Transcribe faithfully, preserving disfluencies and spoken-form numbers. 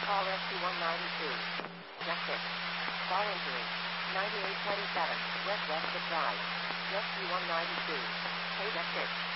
Call Rescue one ninety-two. Just hit. Car injury. ninety-eight twenty-seven, West Westwood Drive. Rescue one ninety-two. Hey, just hit.